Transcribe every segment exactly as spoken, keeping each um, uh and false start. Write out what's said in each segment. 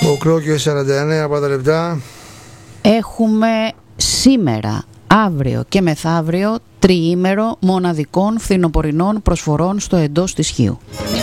οκτώ και σαράντα εννέα πάντα λεπτά. Έχουμε σήμερα, αύριο και μεθαύριο τριήμερο μοναδικών φθινοπορεινών προσφορών στο εντός της Χίου.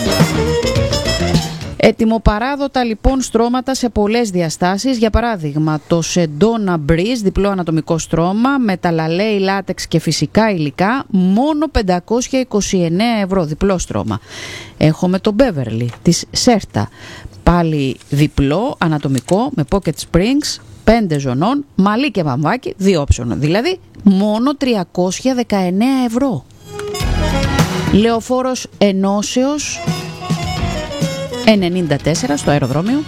Ετοιμοπαράδοτα λοιπόν στρώματα σε πολλές διαστάσεις. Για παράδειγμα το Sedona Breeze, διπλό ανατομικό στρώμα με ταλαλέι, λάτεξ και φυσικά υλικά, μόνο πεντακόσια είκοσι εννέα ευρώ, διπλό στρώμα. Έχουμε το Beverly της Σέρτα, πάλι διπλό ανατομικό με pocket springs, πέντε ζωνών, μαλλί και βαμβάκι, δύο όψων, δηλαδή μόνο τριακόσια δεκαεννέα ευρώ. Λεωφόρος Ενώσεως ενενήντα τέσσερα στο αεροδρόμιο.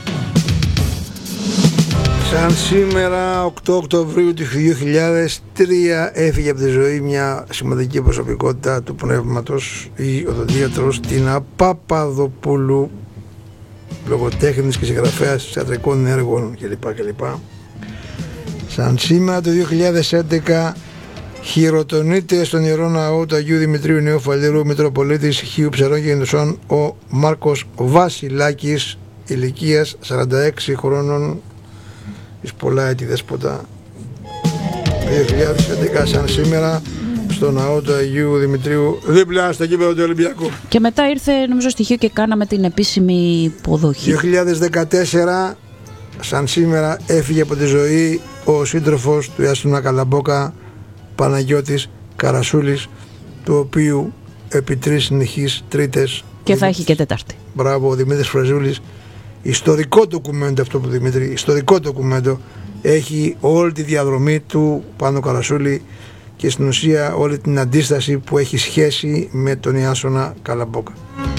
Σαν σήμερα οκτώ Οκτωβρίου του δύο χιλιάδες τρία έφυγε από τη ζωή μια σημαντική προσωπικότητα του πνεύματος, η οδοντίατρος Τίνα Παπαδοπούλου, λογοτέχνης και συγγραφέας θεατρικών έργων κλπ. κλπ. Σαν σήμερα το δύο χιλιάδες έντεκα χειροτονείται στον Ιερό Ναό του Αγίου Δημητρίου Νέου Φαλήρου Μητροπολίτης Χίου Ψερών και Ινδουσών ο Μάρκος Βασιλάκης, ηλικίας σαράντα έξι χρόνων, εις πολλά έτη δέσποτα. δύο χιλιάδες έντεκα σαν σήμερα στο Ναό του Αγίου Δημητρίου, δίπλα στο γήπεδο του Ολυμπιακού. Και μετά ήρθε νομίζω στοιχείο και κάναμε την επίσημη υποδοχή. δύο χιλιάδες δεκατέσσερα σαν σήμερα έφυγε από τη ζωή ο σύντροφος του Ιάσονα Καλαμπόκα, Παναγιώτης Καρασούλης, του οποίου επί τρεις συνεχείς τρίτες και θα έχει και τέταρτη. Μπράβο, ο Δημήτρης Φραζούλης. Ιστορικό ντοκουμέντο αυτό που Δημήτρη, ιστορικό ντοκουμέντο, έχει όλη τη διαδρομή του Πάνο Καρασούλη και στην ουσία όλη την αντίσταση που έχει σχέση με τον Ιάσονα Καλαμπόκα.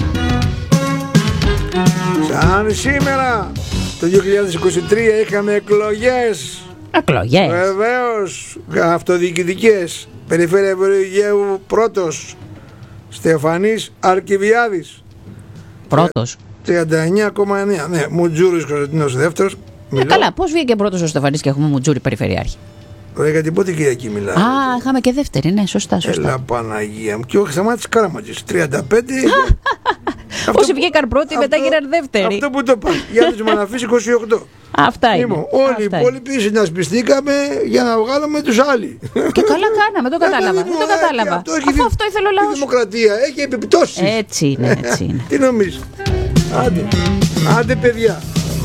Σαν σήμερα το δύο χιλιάδες είκοσι τρία είχαμε εκλογές. Εκλογές. Βεβαίως, αυτοδιοικητικές. Περιφέρεια Βορειοαιγαίου πρώτος Στεφανής Αρκιβιάδης. Πρώτος. τριάντα εννέα κόμμα εννέα. Ναι, Μουτζούρης Κωνσταντίνος δεύτερος. Ε, καλά, πώς βγήκε πρώτος ο Στεφανής και έχουμε Μουτζούρη περιφερειάρχη. Ρε, γιατί πότε Κυριακή μιλάμε. Α, είχαμε και δεύτερη, ναι, σωστά, σωστά. Έλα Παναγία μου. Και ο Σταμάτης Κάραματζης, τριάντα πέντε. Όσοι βγήκαν πρώτοι, μετά γίναν δεύτεροι. Αυτό που το πάει. Για τους Μαναφείς είκοσι οκτώ. Αυτά είναι. Λοιπόν, όλοι οι υπόλοιποι συνασπιστήκαμε για να βγάλουμε τους άλλοι. Και καλά κάναμε, το κατάλαβα. Δεν το κατάλαβα. Αυτό, Αφού αυτό ήθελε ο λαός. Η δημοκρατία έχει επιπτώσεις. Έτσι είναι, έτσι είναι. Τι νομίζεις. Άντε, άντε παιδιά.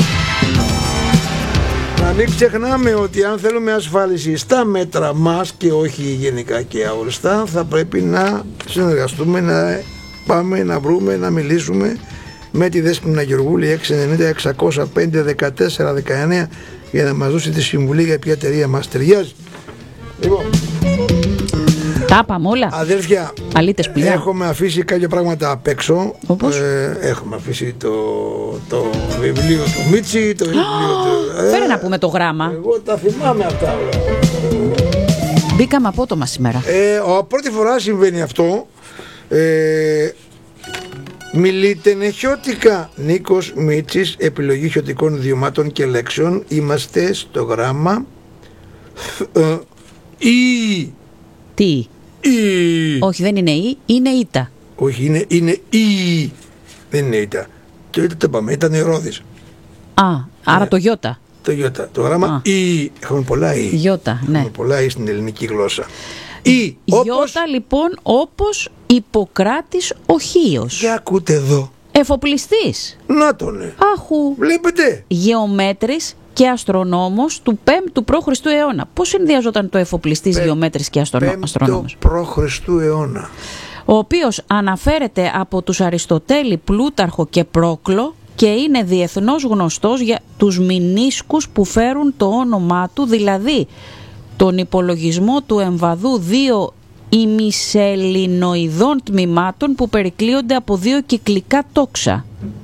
Να μην ξεχνάμε ότι αν θέλουμε ασφάλιση στα μέτρα μας και όχι γενικά και αόριστα, θα πρέπει να συνεργαστούμε, να πάμε να βρούμε, να μιλήσουμε με τη Δέσποινα Γεωργούλη έξι εννιά εξακόσια πέντε δεκατέσσερα δεκαεννέα για να μας δώσει τη συμβουλή για ποια εταιρεία μας ταιριάζει. Λοιπόν, τα είπαμε όλα. Αδέρφια, Αλήτες πουλιά. Έχουμε αφήσει κάποια πράγματα απ' έξω. Όπως? Ε, έχουμε αφήσει το, το βιβλίο του Μίτσι, το βιβλίο του... Φέρε ε, να πούμε το γράμμα. Εγώ τα θυμάμαι αυτά. Μπήκαμε απότομα σήμερα. Ε, ο, πρώτη φορά συμβαίνει αυτό. Ε, Μιλείτε νεχιώτικα. Νίκος Μίτσης, επιλογή χιωτικών ιδιωμάτων και λέξεων. Είμαστε στο γράμμα ε, Ι. Τι? Ι. Όχι, δεν είναι Ι, είναι Ήτα. Όχι, είναι, είναι Ι. Δεν είναι Ήτα. Το Ήτα το πάμε, ήταν Ηρώδης. Α, άρα Ναι. το Ιώτα. Το Ιώτα. Το γράμμα Α. Ι. Έχουμε πολλά Ι. Ιώτα, ναι. Έχουμε πολλά Ι στην ελληνική γλώσσα. Ι. Όπως... Ιώτα λοιπόν όπως Ιπποκράτης ο Χίος. Για ακούτε εδώ. Εφοπλιστής. Να τον ναι. Άχου. Βλέπετε. Γεωμέτρης και αστρονόμος του πέμπτου π.Χ. αιώνα. Πώς συνδυαζόταν το εφοπλιστής, Πέ- γεωμέτρης και αστρονο... αστρονόμος? Πέμπτο π.Χ. αιώνα. Ο οποίος αναφέρεται από τους Αριστοτέλη, Πλούταρχο και Πρόκλο και είναι διεθνώς γνωστός για τους μηνίσκους που φέρουν το όνομά του, δηλαδή τον υπολογισμό του εμβαδού δύο ημισελινοειδών τμήματων που περικλείονται από δύο κυκλικά τόξα.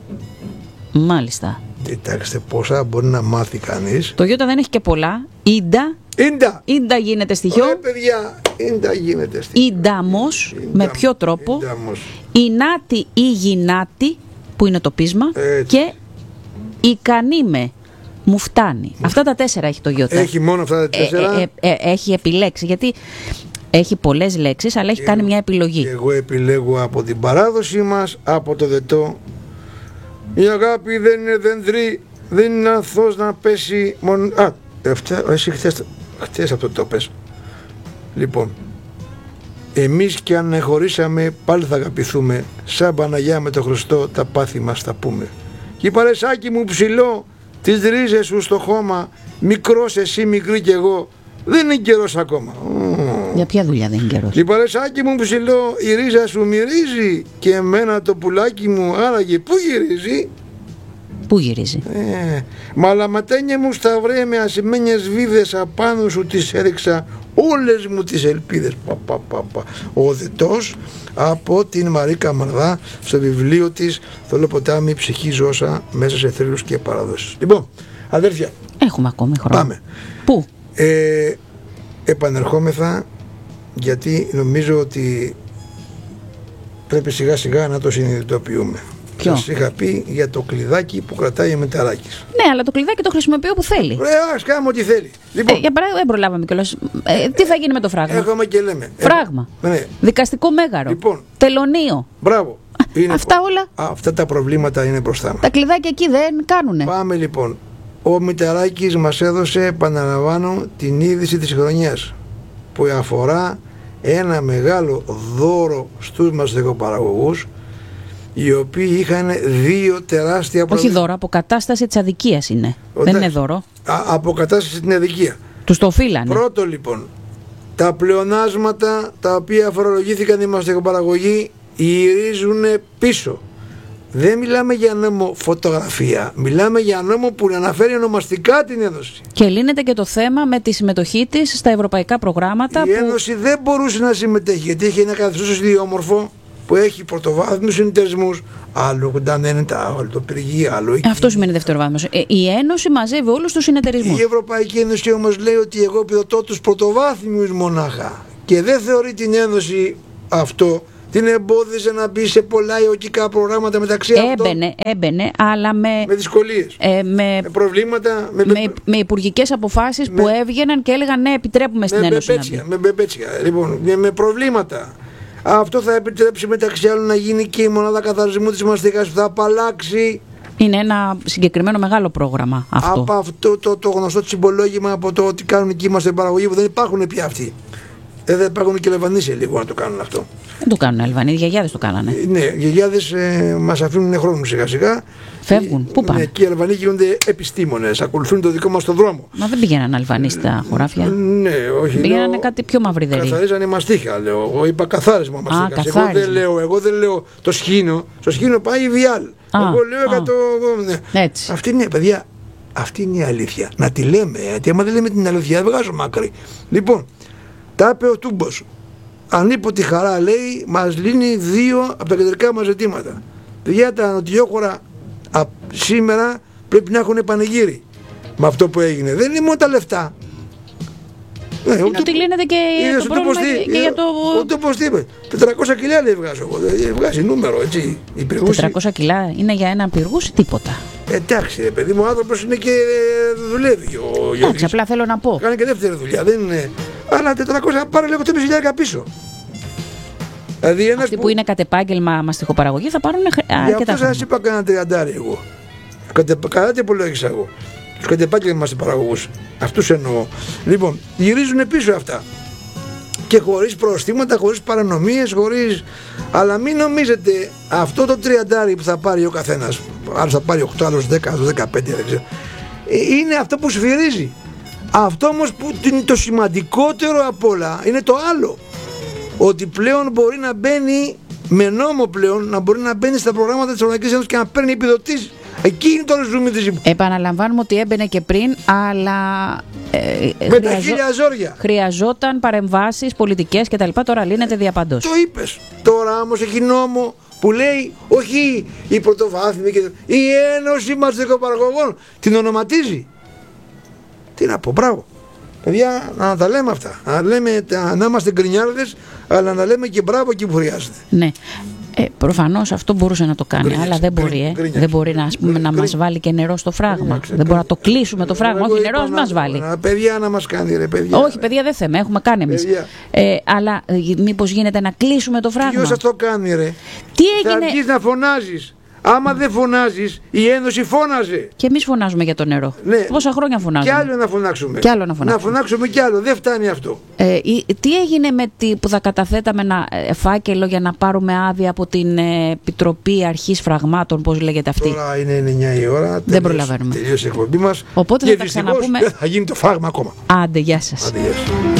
Μάλιστα. Κοιτάξτε πόσα μπορεί να μάθει κανείς. Το Ιώτα δεν έχει και πολλά. Ίντα. Ίντα. Ίντα γίνεται στοιχείο. Ωραία παιδιά. Ίντα γίνεται στοιχείο. Ινταμος. Με ποιο τρόπο? Ινταμος. Ινάτη ή γινάτη, που είναι το πείσμα. Έτσι. Και ικανήμε. Μου φτάνει. Αυτά τα τέσσερα έχει το Ιώτα. Έχει μόνο αυτά τα τέσσερα. Ε, ε, ε, έχει επιλέξει, γιατί έχει πολλές λέξεις, αλλά έχει Και- κάνει μια επιλογή. Και εγώ επιλέγω από την παράδοση μας, από το δετό. Η αγάπη δεν είναι δεντρή, Δεν είναι αθώος να πέσει μόνο... Α, εσύ χθες, χθες αυτό το πες. Λοιπόν, εμείς κι αν χωρίσαμε πάλι θα αγαπηθούμε. Σαν Παναγιά με το Χριστό τα πάθη μας θα πούμε. Και παρεσάκι μου ψηλό, τις ρίζες σου στο χώμα, μικρός εσύ μικρή κι εγώ, δεν είναι καιρός ακόμα. Για ποια δουλειά δεν είναι καιρός? Και παρεσάκι μου ψηλό, η ρίζα σου μυρίζει και εμένα το πουλάκι μου άραγε πού γυρίζει? Πού γυρίζει? Ε, μαλαματένια μου στα βρέ με ασημένιες βίδες απάνω σου τις έριξα όλες μου τις ελπίδες. Πα, πα, πα, πα. Ο Δετός από την Μαρίκα Μαρδά στο βιβλίο της «Θολό ποτάμι, ψυχή ζώσα μέσα σε θρύλους και παραδόσεις». Λοιπόν, αδέρφια, έχουμε ακόμη χρόνο. Πάμε. Πού? Ε, επανερχόμεθα, γιατί νομίζω ότι πρέπει σιγά σιγά να το συνειδητοποιούμε. Ποιο? Σας είχα πει για το κλειδάκι που κρατάει ο Μηταράκης. Ναι, αλλά το κλειδάκι το χρησιμοποιεί όπου θέλει. Ε, ας κάνουμε ό,τι θέλει. Λοιπόν, ε, για παράδειγμα, δεν προλάβαμε κιόλας. Ε, τι θα γίνει με το φράγμα? Έχουμε και λέμε. Φράγμα. Ε, ναι. Δικαστικό μέγαρο. Λοιπόν. Τελωνίο. Μπράβο. Είναι... Αυτά όλα. Α, αυτά τα προβλήματα είναι μπροστά μας. Τα κλειδάκια εκεί δεν κάνουνε. Πάμε λοιπόν. Ο Μηταράκης μας έδωσε, επαναλαμβάνω, την είδηση της χρονιάς που αφορά ένα μεγάλο δώρο στους μαστιγοπαραγωγούς, οι οποίοι είχαν δύο τεράστια προβλήματα. Όχι δώρο, αποκατάσταση της αδικίας είναι. Ο, δεν είναι δώρο. Α, αποκατάσταση την αδικία. Τους το οφείλανε. Πρώτο λοιπόν, τα πλεονάσματα τα οποία φορολογήθηκαν οι μαστιγοπαραγωγοί γυρίζουν πίσω. Δεν μιλάμε για νόμο φωτογραφία, μιλάμε για νόμο που αναφέρει ονομαστικά την Ένωση. Και λύνεται και το θέμα με τη συμμετοχή της στα ευρωπαϊκά προγράμματα. Η που... Ένωση δεν μπορούσε να συμμετέχει, γιατί έχει ένα καθεστώς ιδιόμορφο που έχει πρωτοβάθμιους συνεταιρισμούς, άλλο ογδόντα, άλλο το πυργή, άλλο εκεί. Αυτό σημαίνει δευτεροβάθμιος. Ε, η Ένωση μαζεύει όλους τους συνεταιρισμούς. Η Ευρωπαϊκή Ένωση όμως λέει ότι εγώ επιδοτώ τους πρωτοβάθμιους μονάχα και δεν θεωρεί την Ένωση αυτό. Την εμπόδιζε να μπει σε πολλά ιοκικά προγράμματα μεταξύ αυτών. Έμπαινε, έμπαινε, αλλά με, με δυσκολίες, ε, με, με προβλήματα, με, με, με υπουργικές αποφάσεις με, που έβγαιναν και έλεγαν ναι, επιτρέπουμε στην Ένωση να μπει. Με μπεπέτσια, λοιπόν, με, με προβλήματα. Αυτό θα επιτρέψει μεταξύ άλλων να γίνει και η μονάδα καθαρισμού της μαστιγάς που θα απαλλάξει. Είναι ένα συγκεκριμένο μεγάλο πρόγραμμα αυτό. Από αυτό το, το γνωστό τσιμπολόγημα, από το ότι κάνουν εκεί είμαστε παραγωγή που δεν υπάρχουν πια αυτοί. Ε, δεν υπάρχουν και Λεβανοί σε λίγο να το κάνουν αυτό. Δεν το κάνουν Αλβανοί, οι γιαγιάδες το κάνανε. Ναι, οι γιαγιάδες ε, μας αφήνουν χρόνο σιγά σιγά. Φεύγουν, πού πάνε? Ναι, και οι Αλβανοί γίνονται επιστήμονες, ακολουθούν το δικό μας το δρόμο. Μα δεν πήγαιναν Αλβανοί στα χωράφια? Ναι, όχι. Πήγαιναν λέω, κάτι πιο μαυριδερή. Καθαρίζανε μαστίχα, λέω. Εγώ είπα καθάρισμα μαστίχα. Εγώ δεν λέω, εγώ δεν λέω το σχήνο. Το σχήνο πάει η Βιάλ. Α, εγώ λέω εκατό. Ναι. Έτσι. Αυτή είναι, παιδιά, αυτή είναι η αλήθεια. Να τη λέμε, γιατί άμα δεν λέμε την αλήθεια, δεν βγάζω μάκρη. Λοιπόν, τα είπε ο Τούμπος. Ανίποτη χαρά, λέει, μας λύνει δύο από τα κεντρικά μας ζητήματα. Παιδιά, τα νοτιόχωρα α, σήμερα πρέπει να έχουν πανηγύρι με αυτό που έγινε. Δεν είναι μόνο τα λεφτά. Ναι, είναι ότι λύνεται και το πρόβλημα και, και για το... Ο Τούμπος τι είπε, τετρακόσια κιλά λέει βγάζω εγώ, βγάζει νούμερο έτσι. τετρακόσια κιλά είναι για έναν πυργούς τίποτα. Εντάξει, ρε παιδί μου, ο άνθρωπος είναι και δουλεύει. Εντάξει, απλά θέλω να πω. Κάνει και δεύτερη δουλειά, δεν είναι. Αλλά τετρακόσια πάρε λίγο τρεις χιλιάδες πίσω. Δηλαδή ένας αυτοί που, που είναι κατ' επάγγελμα μαστιχοπαραγωγή θα πάρουν αρκετά. Γι' αυτό σας είπα κανένα τριαντάρι εγώ. Κατά τι υπολόγισα εγώ. Τους κατ' επάγγελμα μαστιχοπαραγωγούς. Αυτούς εννοώ. Λοιπόν, γυρίζουν πίσω αυτά. Και χωρίς προστήματα, χωρίς παρανομίες, χωρίς... Αλλά μην νομίζετε αυτό το τριαντάρι που θα πάρει ο καθένας, άλλος θα πάρει οκτώ, άλλος δέκα, άλλος δεκαπέντε, δεν ξέρω, είναι αυτό που σφυρίζει. Αυτό όμως που είναι το σημαντικότερο απ' όλα είναι το άλλο. Ότι πλέον μπορεί να μπαίνει με νόμο πλέον, να μπορεί να μπαίνει στα προγράμματα της Ευρωπαϊκής Ένωσης και να παίρνει επιδοτήσεις. Εκεί είναι το ρεζούμι της. Επαναλαμβάνουμε ότι έμπαινε και πριν, αλλά ε, με χρειαζό... τα χίλια ζόρια. Χρειαζόταν παρεμβάσεις πολιτικές κτλ. Τώρα λύνεται διαπαντός. Το είπες. Τώρα όμως έχει νόμο που λέει όχι η πρωτοβάθμια και η Ένωση Μαστιχοπαραγωγών την ονοματίζει. Τι να πω, μπράβο. Παιδιά, να τα λέμε αυτά. Να, λέμε, να είμαστε γκρινιάρδες, αλλά να λέμε και μπράβο εκεί που χρειάζεται. Ναι. Ε, προφανώς αυτό μπορούσε να το κάνει, γκρίνιαξε, αλλά δεν μπορεί, ε. δεν μπορεί να, πούμε, να μας βάλει και νερό στο φράγμα. Γκρίνιαξε, δεν μπορεί να το κλείσουμε το φράγμα. Όχι, νερό να μας βάλει. Να, παιδιά να μας κάνει, ρε παιδιά. Όχι, παιδιά δεν θέμε, έχουμε κάνει εμείς. Ε, αλλά ε, μήπως γίνεται να κλείσουμε το φράγμα. Ποιος θα το κάνει, ρε? Τι έγινε? Θα βγεις να φωνάζεις. Άμα δεν φωνάζεις, η Ένωση φώναζε. Και εμείς φωνάζουμε για το νερό. Ναι. Πόσα χρόνια φωνάζουμε. Κι άλλο να φωνάξουμε. Κι άλλο να φωνάξουμε. Να φωνάξουμε κι άλλο. Δεν φτάνει αυτό. Ε, τι έγινε με τη, που θα καταθέταμε ένα φάκελο για να πάρουμε άδεια από την ε, Επιτροπή Αρχής Φραγμάτων, πώς λέγεται αυτή. Τώρα είναι εννιά η ώρα. Δεν τελείως, προλαβαίνουμε. Τελείωσε η εκπομπή μας. Οπότε και θα τα ξαναπούμε. Θα γίνει το φράγμα ακόμα. Άντε, γεια σας. Άντε, γεια σας.